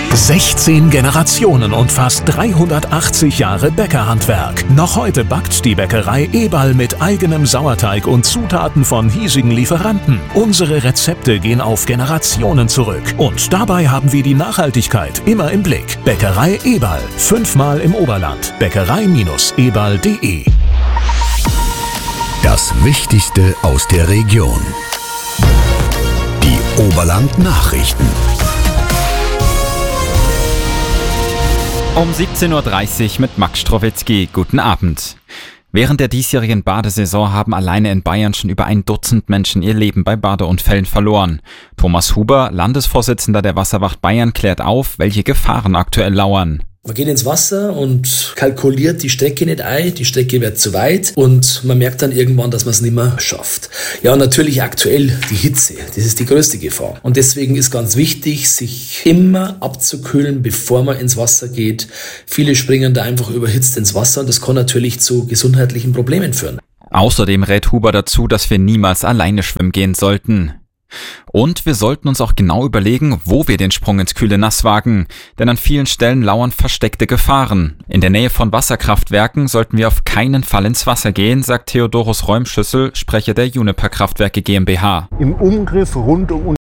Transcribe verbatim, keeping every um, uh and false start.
sechzehn Generationen und fast dreihundertachtzig Jahre Bäckerhandwerk. Noch heute backt die Bäckerei Eberl mit eigenem Sauerteig und Zutaten von hiesigen Lieferanten. Unsere Rezepte gehen auf Generationen zurück. Und dabei haben wir die Nachhaltigkeit immer im Blick. Bäckerei Eberl, fünfmal im Oberland. Bäckerei eberl punkt de. Das Wichtigste aus der Region. Die Oberland-Nachrichten. Um siebzehn Uhr dreißig mit Max Strowitzki. Guten Abend. Während der diesjährigen Badesaison haben alleine in Bayern schon über ein Dutzend Menschen ihr Leben bei Badeunfällen verloren. Thomas Huber, Landesvorsitzender der Wasserwacht Bayern, klärt auf, welche Gefahren aktuell lauern. Man geht ins Wasser und kalkuliert die Strecke nicht ein, die Strecke wird zu weit und man merkt dann irgendwann, dass man es nicht mehr schafft. Ja, und natürlich aktuell die Hitze, das ist die größte Gefahr. Und deswegen ist ganz wichtig, sich immer abzukühlen, bevor man ins Wasser geht. Viele springen da einfach überhitzt ins Wasser und das kann natürlich zu gesundheitlichen Problemen führen. Außerdem rät Huber dazu, dass wir niemals alleine schwimmen gehen sollten. Und wir sollten uns auch genau überlegen, wo wir den Sprung ins kühle Nass wagen, denn an vielen Stellen lauern versteckte Gefahren. In der Nähe von Wasserkraftwerken sollten wir auf keinen Fall ins Wasser gehen, sagt Theodorus Räumschüssel, Sprecher der Juniper Kraftwerke GmbH. Im Umriss rund um